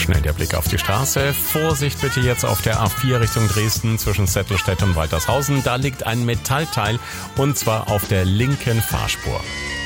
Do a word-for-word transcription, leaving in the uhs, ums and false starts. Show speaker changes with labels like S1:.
S1: Schnell der Blick auf die Straße. Vorsicht bitte jetzt auf der A vier Richtung Dresden zwischen Zettelstedt und Waltershausen. Da liegt ein Metallteil und zwar auf der linken Fahrspur.